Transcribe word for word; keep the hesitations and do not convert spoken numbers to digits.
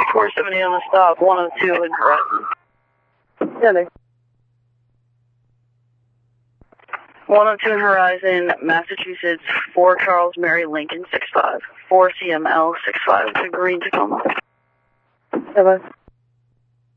four seventy on the stop, one oh two in Horizon. Yeah, there. one oh two in Horizon, Massachusetts, four Charles Mary Lincoln six five, four C M L six five to Green Tacoma. Bye-bye.